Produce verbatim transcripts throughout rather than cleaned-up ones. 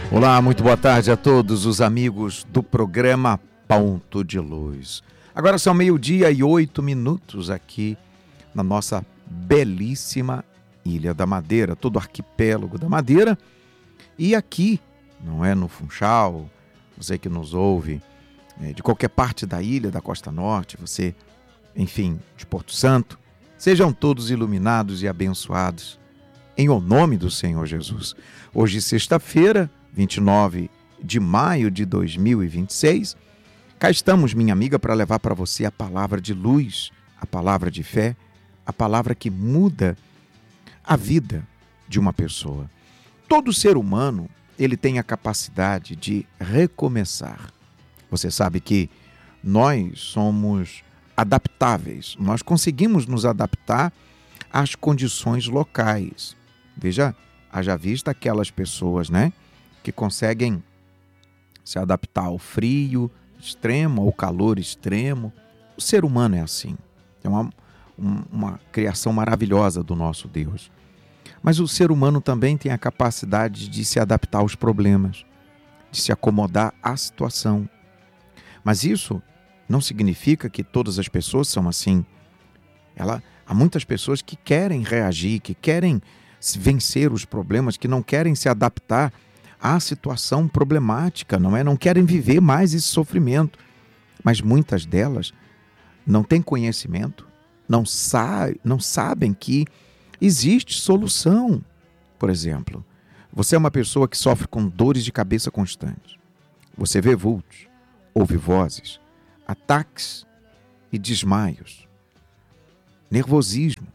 Olá, muito boa tarde a todos os amigos do programa Ponto de Luz. Agora são meio-dia e oito minutos aqui na nossa belíssima Ilha da Madeira, todo o arquipélago da Madeira. E aqui, não é no Funchal, você que nos ouve é, de qualquer parte da ilha, da Costa Norte, você, enfim, de Porto Santo, sejam todos iluminados e abençoados em o nome do Senhor Jesus. Hoje, sexta-feira, vinte e nove de maio de dois mil e vinte e seis, cá estamos, minha amiga, para levar para você a palavra de luz, a palavra de fé, a palavra que muda a vida de uma pessoa. Todo ser humano, ele tem a capacidade de recomeçar. Você sabe que nós somos adaptáveis, nós conseguimos nos adaptar às condições locais. Veja, haja vista aquelas pessoas, né, que conseguem se adaptar ao frio extremo, ao calor extremo. O ser humano é assim. É uma, uma criação maravilhosa do nosso Deus. Mas o ser humano também tem a capacidade de se adaptar aos problemas, de se acomodar à situação. Mas isso não significa que todas as pessoas são assim. Ela, há muitas pessoas que querem reagir, que querem vencer os problemas, que não querem se adaptar à situação problemática, não é? Não querem viver mais esse sofrimento. Mas muitas delas não têm conhecimento, não, sa- não sabem que existe solução. Por exemplo, você é uma pessoa que sofre com dores de cabeça constantes. Você vê vultos, ouve vozes, ataques e desmaios, nervosismo.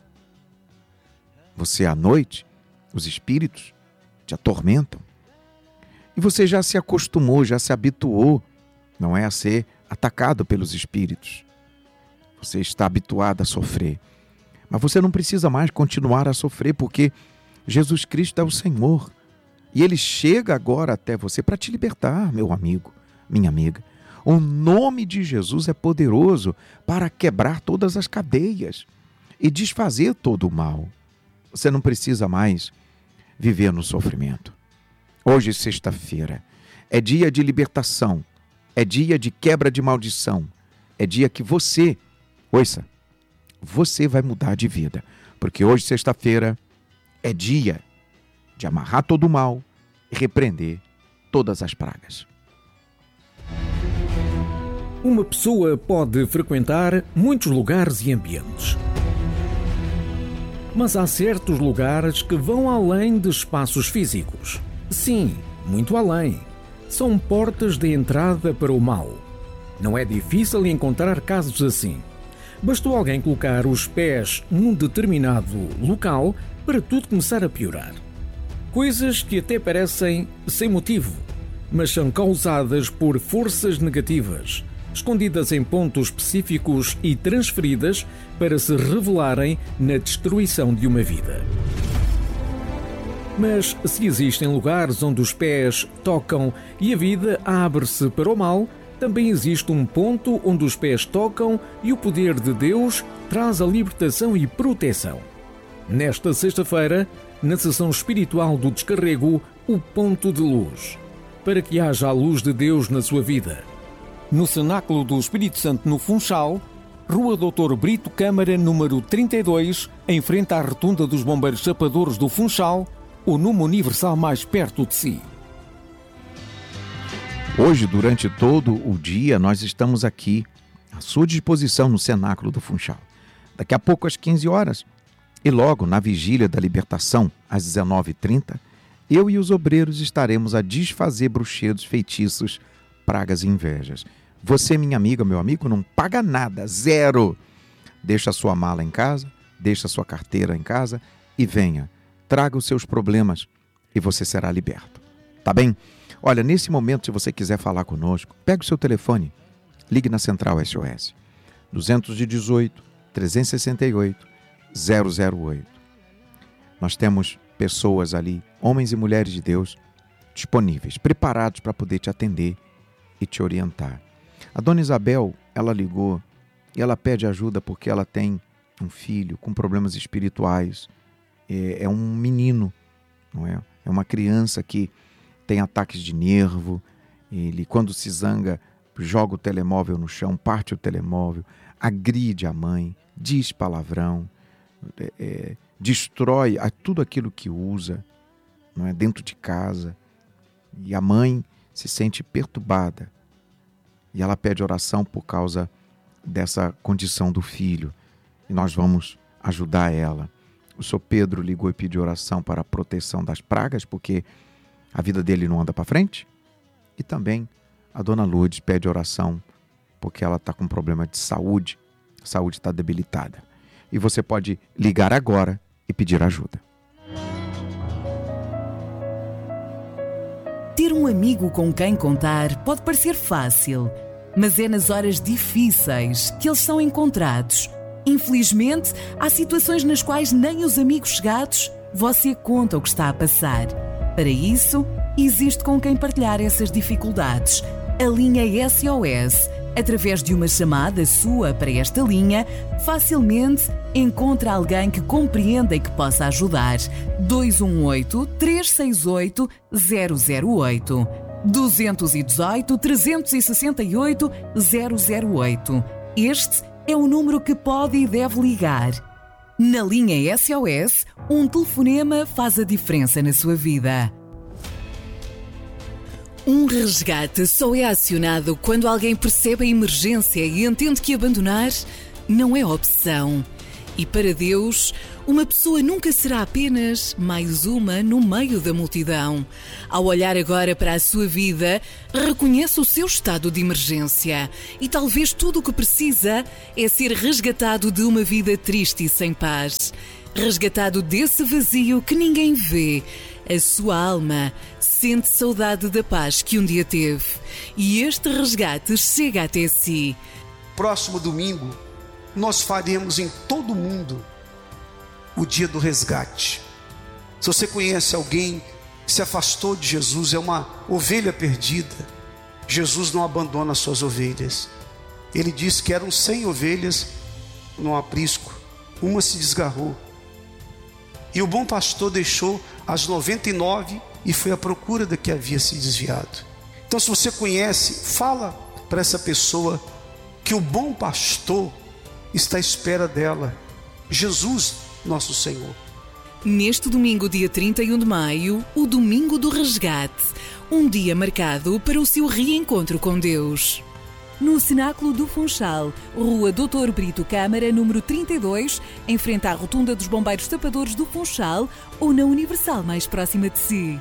Você, à noite, os espíritos te atormentam. E você já se acostumou, já se habituou, não é, a ser atacado pelos espíritos. Você está habituado a sofrer. Mas você não precisa mais continuar a sofrer, porque Jesus Cristo é o Senhor. E Ele chega agora até você para te libertar, meu amigo, minha amiga. O nome de Jesus é poderoso para quebrar todas as cadeias e desfazer todo o mal. Você não precisa mais viver no sofrimento. Hoje, sexta-feira, é dia de libertação, é dia de quebra de maldição, é dia que você, ouça, você vai mudar de vida, porque hoje, sexta-feira, é dia de amarrar todo o mal e repreender todas as pragas. Uma pessoa pode frequentar muitos lugares e ambientes. Mas há certos lugares que vão além de espaços físicos. Sim, muito além. São portas de entrada para o mal. Não é difícil encontrar casos assim. Bastou alguém colocar os pés num determinado local para tudo começar a piorar. Coisas que até parecem sem motivo, mas são causadas por forças negativas, escondidas em pontos específicos e transferidas para se revelarem na destruição de uma vida. Mas se existem lugares onde os pés tocam e a vida abre-se para o mal, também existe um ponto onde os pés tocam e o poder de Deus traz a libertação e proteção. Nesta sexta-feira, na sessão espiritual do Descarrego, o Ponto de Luz, para que haja a luz de Deus na sua vida. No Cenáculo do Espírito Santo, no Funchal, Rua doutor Brito Câmara, número trinta e dois, em frente à Rotunda dos Bombeiros Chapadores do Funchal, o número universal mais perto de si. Hoje, durante todo o dia, nós estamos aqui à sua disposição no Cenáculo do Funchal. Daqui a pouco, às quinze horas, e logo na vigília da libertação, às dezenove e trinta, eu e os obreiros estaremos a desfazer bruxedos, feitiços, pragas e invejas. Você, minha amiga, meu amigo, não paga nada, zero. Deixa a sua mala em casa, deixa a sua carteira em casa e venha. Traga os seus problemas e você será liberto. Tá bem? Olha, nesse momento, se você quiser falar conosco, pegue o seu telefone, ligue na Central S O S, duzentos e dezoito, trezentos e sessenta e oito, zero zero oito. Nós temos pessoas ali, homens e mulheres de Deus, disponíveis, preparados para poder te atender e te orientar. A dona Isabel, ela ligou e ela pede ajuda porque ela tem um filho com problemas espirituais. É, é um menino, não é? É uma criança que tem ataques de nervo, ele, quando se zanga, joga o telemóvel no chão, parte o telemóvel, agride a mãe, diz palavrão, é, é, destrói tudo aquilo que usa, não é, dentro de casa. E a mãe se sente perturbada. E ela pede oração por causa dessa condição do filho. E nós vamos ajudar ela. O senhor Pedro ligou e pediu oração para a proteção das pragas, porque a vida dele não anda para frente. E também a dona Lourdes pede oração, porque ela está com problema de saúde. A saúde está debilitada. E você pode ligar agora e pedir ajuda. Ter um amigo com quem contar pode parecer fácil, mas é nas horas difíceis que eles são encontrados. Infelizmente, há situações nas quais nem os amigos chegados você conta o que está a passar. Para isso, existe com quem partilhar essas dificuldades. A linha S O S. Através de uma chamada sua para esta linha, facilmente encontra alguém que compreenda e que possa ajudar. dois um oito, três seis oito, zero zero oito. dois um oito, três seis oito, zero zero oito. Este é o número que pode e deve ligar. Na linha S O S, um telefonema faz a diferença na sua vida. Um resgate só é acionado quando alguém percebe a emergência e entende que abandonar não é opção. E para Deus, uma pessoa nunca será apenas mais uma no meio da multidão. Ao olhar agora para a sua vida, reconhece o seu estado de emergência e talvez tudo o que precisa é ser resgatado de uma vida triste e sem paz. Resgatado desse vazio que ninguém vê. A sua alma sente saudade da paz que um dia teve. E este resgate chega até si. Próximo domingo, nós faremos em todo o mundo o dia do resgate. Se você conhece alguém que se afastou de Jesus, é uma ovelha perdida, Jesus não abandona as suas ovelhas. Ele disse que eram cem ovelhas no aprisco, uma se desgarrou. E o bom pastor deixou as noventa e nove e foi à procura da que havia se desviado. Então, se você conhece, fala para essa pessoa que o bom pastor está à espera dela, Jesus, nosso Senhor. Neste domingo, dia trinta e um de maio, o Domingo do Resgate, um dia marcado para o seu reencontro com Deus. No Cenáculo do Funchal, Rua doutor Brito Câmara, número trinta e dois, em frente à Rotunda dos Bombeiros Tapadores do Funchal, ou na Universal mais próxima de si.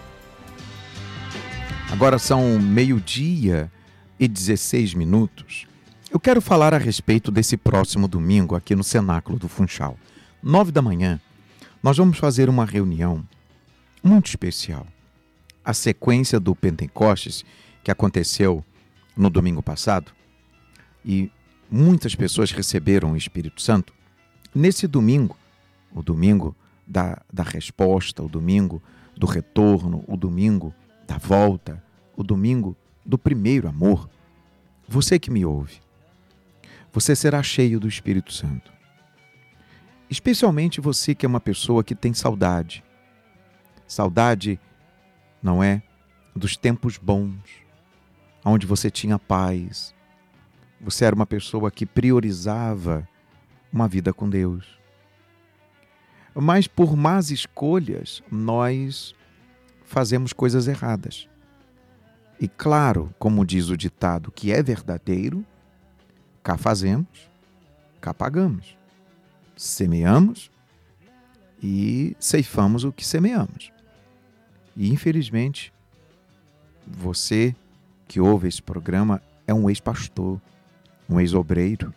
Agora são meio-dia e dezesseis minutos. Eu quero falar a respeito desse próximo domingo aqui no Cenáculo do Funchal. Nove da manhã, nós vamos fazer uma reunião muito especial. A sequência do Pentecostes, que aconteceu no domingo passado, e muitas pessoas receberam o Espírito Santo. Nesse domingo, o domingo da, da resposta, o domingo do retorno, o domingo da volta, o domingo do primeiro amor, você que me ouve, você será cheio do Espírito Santo. Especialmente você que é uma pessoa que tem saudade. Saudade, não é, dos tempos bons, onde você tinha paz. Você era uma pessoa que priorizava uma vida com Deus. Mas por más escolhas, nós fazemos coisas erradas. E claro, como diz o ditado, que é verdadeiro, cá fazemos, cá pagamos. Semeamos e ceifamos o que semeamos. E infelizmente, você que ouve esse programa é um ex-pastor, um ex-obreiro.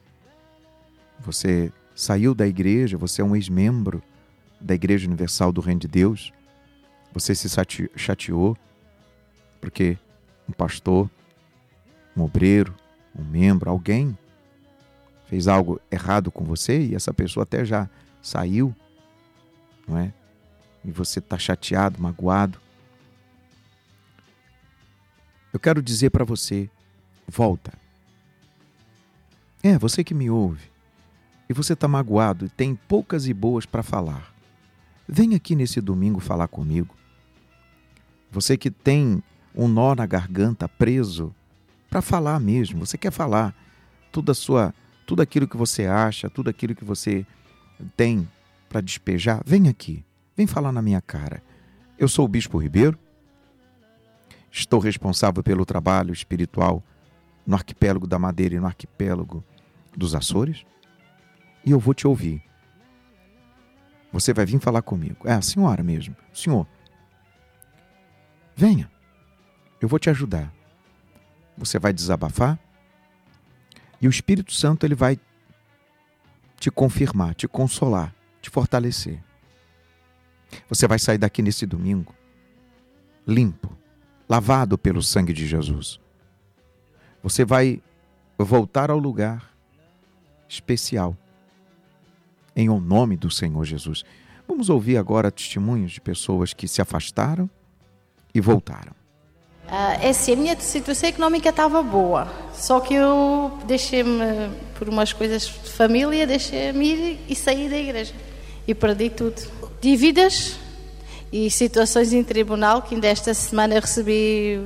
Você saiu da igreja, você é um ex-membro da Igreja Universal do Reino de Deus. Você se chateou porque um pastor, um obreiro, um membro, alguém fez algo errado com você e essa pessoa até já saiu, não é? E você está chateado, magoado. Eu quero dizer para você, volta. É, você que me ouve, e você está magoado e tem poucas e boas para falar. Vem aqui nesse domingo falar comigo. Você que tem um nó na garganta preso para falar mesmo, você quer falar tudo, a sua, tudo aquilo que você acha, tudo aquilo que você tem para despejar, vem aqui, vem falar na minha cara. Eu sou o Bispo Ribeiro, estou responsável pelo trabalho espiritual no arquipélago da Madeira e no arquipélago dos Açores, e eu vou te ouvir. Você vai vir falar comigo. É a senhora mesmo. Senhor, venha, eu vou te ajudar. Você vai desabafar e o Espírito Santo ele vai te confirmar, te consolar, te fortalecer. Você vai sair daqui nesse domingo limpo, lavado pelo sangue de Jesus. Você vai voltar ao lugar especial em o nome do Senhor Jesus. Vamos ouvir agora testemunhos de pessoas que se afastaram e voltaram. Uh, é assim, a minha situação económica estava boa, só que eu deixei-me, por umas coisas de família, deixei-me ir e saí da igreja e perdi tudo. Dívidas e situações em tribunal, que ainda esta semana eu recebi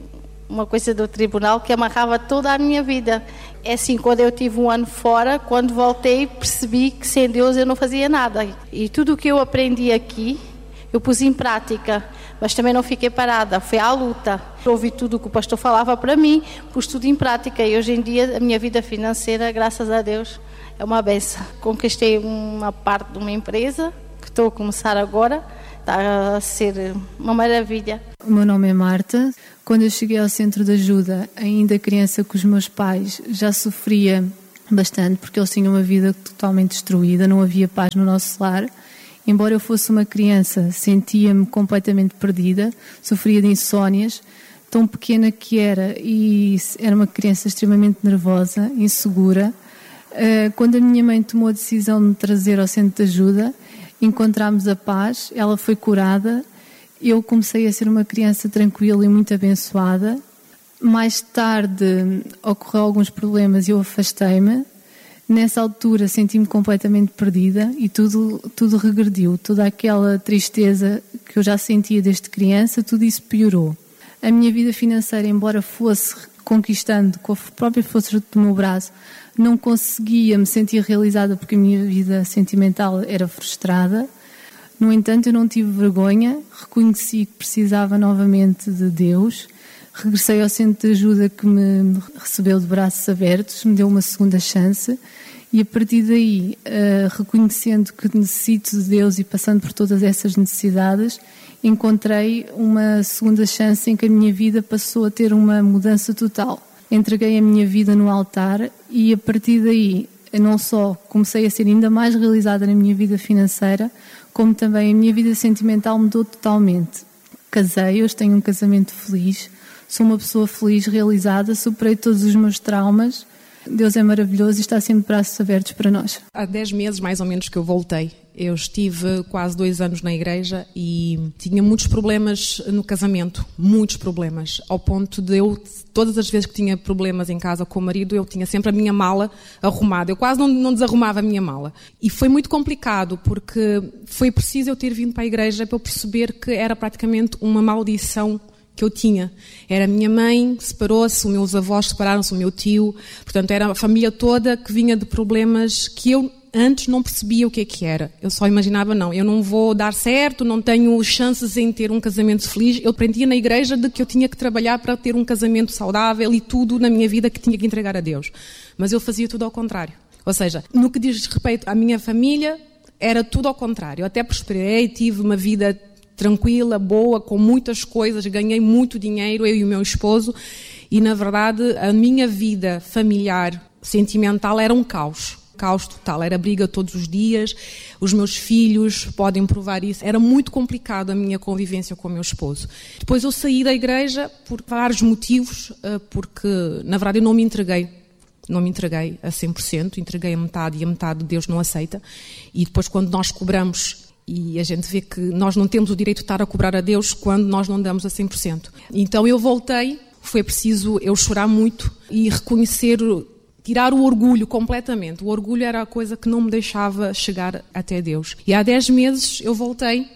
uma coisa do tribunal que amarrava toda a minha vida. É assim, quando eu tive um ano fora, quando voltei percebi que sem Deus eu não fazia nada. E tudo o que eu aprendi aqui, eu pus em prática, mas também não fiquei parada, foi à luta. Ouvi tudo o que o pastor falava para mim, pus tudo em prática e hoje em dia a minha vida financeira, graças a Deus, é uma benção. Conquistei uma parte de uma empresa, que estou a começar agora, está a ser uma maravilha. O meu nome é Marta. Quando eu cheguei ao centro de ajuda, ainda criança com os meus pais, já sofria bastante, porque eles tinham uma vida totalmente destruída, não havia paz no nosso lar. Embora eu fosse uma criança, sentia-me completamente perdida, sofria de insónias, tão pequena que era, e era uma criança extremamente nervosa, insegura. Quando a minha mãe tomou a decisão de me trazer ao centro de ajuda, encontramos a paz, ela foi curada, eu comecei a ser uma criança tranquila e muito abençoada. Mais tarde ocorreu alguns problemas e eu afastei-me. Nessa altura senti-me completamente perdida e tudo, tudo regrediu. Toda aquela tristeza que eu já sentia desde criança, tudo isso piorou. A minha vida financeira, embora fosse conquistando com a própria força do meu braço, não conseguia me sentir realizada porque a minha vida sentimental era frustrada. No entanto, eu não tive vergonha, reconheci que precisava novamente de Deus. Regressei ao centro de ajuda que me recebeu de braços abertos, me deu uma segunda chance e a partir daí, uh, reconhecendo que necessito de Deus e passando por todas essas necessidades, encontrei uma segunda chance em que a minha vida passou a ter uma mudança total. Entreguei a minha vida no altar e a partir daí, não só comecei a ser ainda mais realizada na minha vida financeira, como também a minha vida sentimental mudou totalmente. Casei, hoje tenho um casamento feliz. Sou uma pessoa feliz, realizada, superei todos os meus traumas. Deus é maravilhoso e está sempre de braços abertos para nós. Há dez meses, mais ou menos, que eu voltei. Eu estive quase dois anos na igreja e tinha muitos problemas no casamento, muitos problemas, ao ponto de eu, todas as vezes que tinha problemas em casa com o marido, eu tinha sempre a minha mala arrumada. Eu quase não, não desarrumava a minha mala. E foi muito complicado, porque foi preciso eu ter vindo para a igreja para eu perceber que era praticamente uma maldição que eu tinha. Era a minha mãe, separou-se, os meus avós separaram-se, o meu tio, portanto era a família toda que vinha de problemas que eu antes não percebia o que é que era. Eu só imaginava, não, eu não vou dar certo, não tenho chances em ter um casamento feliz. Eu aprendia na igreja de que eu tinha que trabalhar para ter um casamento saudável e tudo na minha vida que tinha que entregar a Deus. Mas eu fazia tudo ao contrário. Ou seja, no que diz respeito à minha família, era tudo ao contrário. Eu até prosperei, tive uma vida tranquila, boa, com muitas coisas, ganhei muito dinheiro, eu e o meu esposo, e na verdade a minha vida familiar, sentimental era um caos, caos total, era briga todos os dias, os meus filhos podem provar isso, era muito complicado a minha convivência com o meu esposo. Depois eu saí da igreja por vários motivos, porque na verdade eu não me entreguei, não me entreguei a cem por cento, entreguei a metade e a metade Deus não aceita, e depois quando nós cobramos, e a gente vê que nós não temos o direito de estar a cobrar a Deus quando nós não damos a cem por cento. Então eu voltei, foi preciso eu chorar muito e reconhecer, tirar o orgulho completamente. O orgulho era a coisa que não me deixava chegar até Deus. E há dez meses eu voltei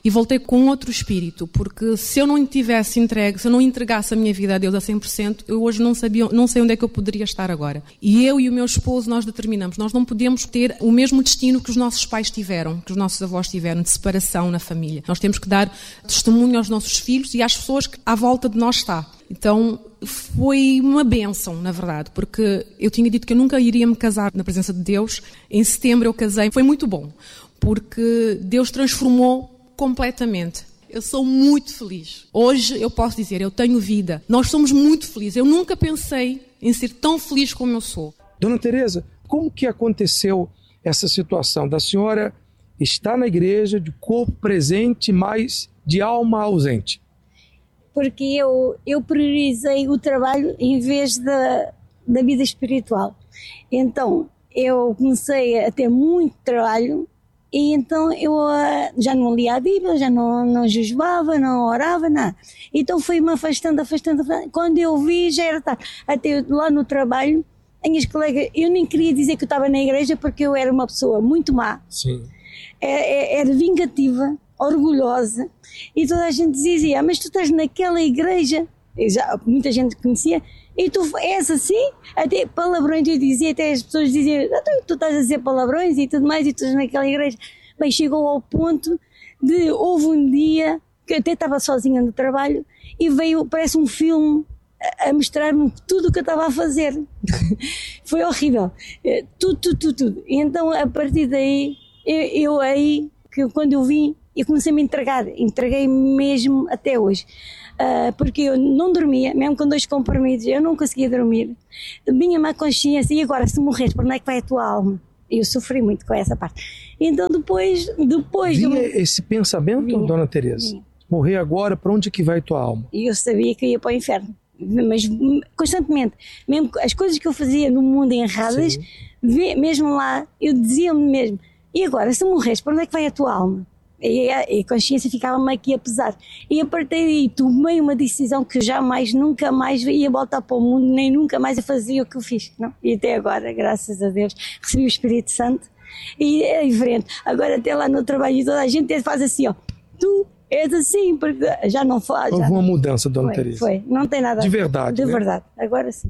e voltei com outro espírito, porque se eu não tivesse entregue, se eu não entregasse a minha vida a Deus a cem por cento, eu hoje não sabia, não sei onde é que eu poderia estar agora. E eu e o meu esposo, nós determinamos, nós não podemos ter o mesmo destino que os nossos pais tiveram, que os nossos avós tiveram, de separação na família. Nós temos que dar testemunho aos nossos filhos e às pessoas que à volta de nós está. Então, foi uma bênção, na verdade, porque eu tinha dito que eu nunca iria me casar na presença de Deus. Em setembro eu casei, foi muito bom, porque Deus transformou completamente. Eu sou muito feliz. Hoje eu posso dizer, eu tenho vida. Nós somos muito felizes. Eu nunca pensei em ser tão feliz como eu sou. Dona Teresa, como que aconteceu essa situação da senhora estar na igreja, de corpo presente, mas de alma ausente? Porque eu, eu priorizei o trabalho em vez da, da vida espiritual. Então, eu comecei a ter muito trabalho e então eu uh, já não lia a Bíblia, já não, não jejuava, não orava, nada. Então fui-me afastando, afastando, afastando. Quando eu vi, já era tarde. Até lá no trabalho, as minhas colegas, eu nem queria dizer que eu estava na igreja porque eu era uma pessoa muito má. Sim. Era, era vingativa, orgulhosa, e toda a gente dizia, ah, mas tu estás naquela igreja, e já, muita gente conhecia, e tu és assim, até palavrões eu dizia, até as pessoas diziam, ah, tu, tu estás a dizer palavrões e tudo mais, e tu estás naquela igreja. Bem, chegou ao ponto de, houve um dia, que eu até estava sozinha no trabalho, e veio, parece um filme, a, a mostrar-me tudo o que eu estava a fazer. Foi horrível, tudo, tudo, tudo, tudo. E então, a partir daí, eu, eu aí, que quando eu vim, eu comecei a me entregar, entreguei mesmo até hoje, uh, porque eu não dormia, mesmo com dois comprimidos, eu não conseguia dormir, minha má consciência, e agora se morreres, para onde é que vai a tua alma? Eu sofri muito com essa parte. Então depois... depois Vinha eu... esse pensamento, Vinha. Dona Teresa? Vinha. Morrer agora, para onde é que vai a tua alma? E eu sabia que eu ia para o inferno, mas constantemente, mesmo as coisas que eu fazia no mundo erradas, mesmo lá, eu dizia-me mesmo, e agora se morreres, para onde é que vai a tua alma? E a, a consciência ficava-me aqui a pesar. E a partir daí tomei uma decisão que jamais, nunca mais ia voltar para o mundo, nem nunca mais eu fazia o que eu fiz. Não? E até agora, graças a Deus, recebi o Espírito Santo e é diferente. Agora até lá no trabalho toda a gente faz assim, ó, tu és assim, porque já não faz. Houve uma mudança, Dona foi, Teresa. Foi, não tem nada. De verdade, De né? verdade, agora sim.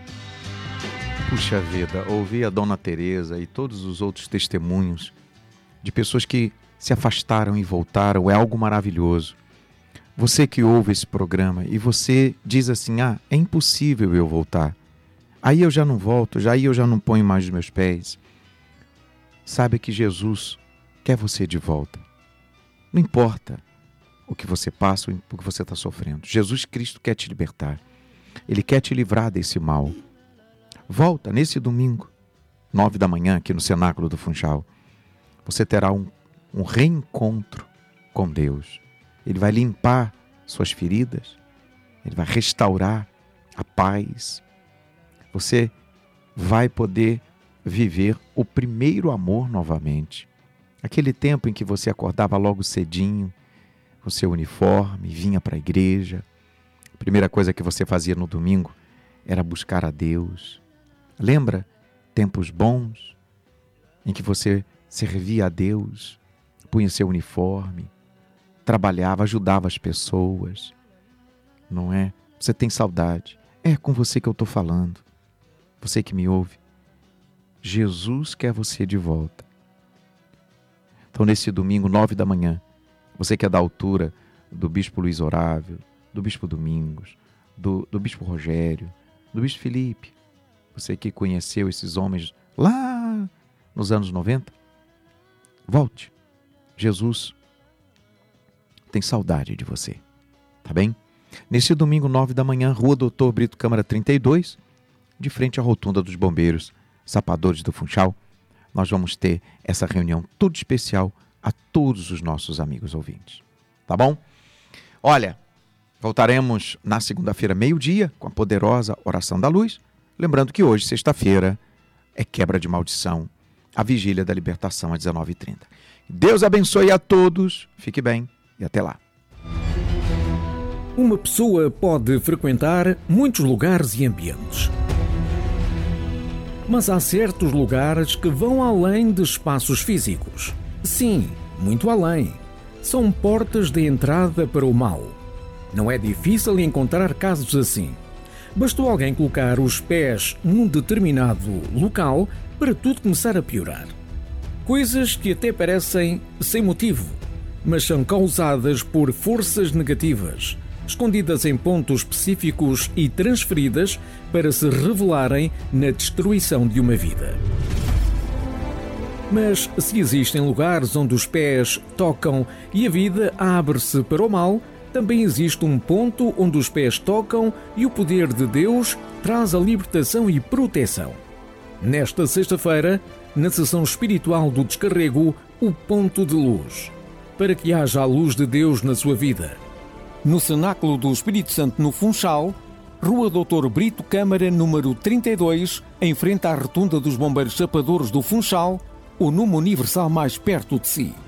Puxa vida, ouvir a Dona Teresa e todos os outros testemunhos de pessoas que se afastaram e voltaram, é algo maravilhoso. Você que ouve esse programa e você diz assim, ah, é impossível eu voltar. Aí eu já não volto, já aí eu já não ponho mais os meus pés. Saiba que Jesus quer você de volta. Não importa o que você passa, o que você está sofrendo. Jesus Cristo quer te libertar. Ele quer te livrar desse mal. Volta nesse domingo, nove da manhã, aqui no Cenáculo do Funchal. Você terá um um reencontro com Deus. Ele vai limpar suas feridas, Ele vai restaurar a paz. Você vai poder viver o primeiro amor novamente. Aquele tempo em que você acordava logo cedinho, com seu uniforme, vinha para a igreja. A primeira coisa que você fazia no domingo era buscar a Deus. Lembra tempos bons em que você servia a Deus, punha seu uniforme, trabalhava, ajudava as pessoas, não é? Você tem saudade. É com você que eu estou falando. Você que me ouve. Jesus quer você de volta. Então, nesse domingo, nove da manhã, você que é da altura do Bispo Luiz Orávio, do Bispo Domingos, do, do Bispo Rogério, do Bispo Felipe, você que conheceu esses homens lá nos anos noventa, volte. Jesus tem saudade de você, tá bem? Nesse domingo, nove da manhã, Rua Doutor Brito Câmara trinta e dois, de frente à rotunda dos bombeiros, Sapadores do Funchal, nós vamos ter essa reunião tudo especial a todos os nossos amigos ouvintes, tá bom? Olha, voltaremos na segunda-feira, meio-dia, com a poderosa Oração da Luz, lembrando que hoje, sexta-feira, é quebra de maldição, a vigília da libertação às dezenove e trinta. Deus abençoe a todos, fique bem e até lá. Uma pessoa pode frequentar muitos lugares e ambientes. Mas há certos lugares que vão além de espaços físicos. Sim, muito além. são portas de entrada para o mal. Não é difícil encontrar casos assim. Bastou alguém colocar os pés num determinado local para tudo começar a piorar. Coisas que até parecem sem motivo, mas são causadas por forças negativas, escondidas em pontos específicos e transferidas para se revelarem na destruição de uma vida. Mas se existem lugares onde os pés tocam e a vida abre-se para o mal, também existe um ponto onde os pés tocam e o poder de Deus traz a libertação e proteção. Nesta sexta-feira, na sessão espiritual do Descarrego, o ponto de luz, para que haja a luz de Deus na sua vida. No Cenáculo do Espírito Santo, no Funchal, Rua doutor Brito Câmara, número trinta e dois, em frente à Rotunda dos Bombeiros Chapadores do Funchal, o número universal mais perto de si.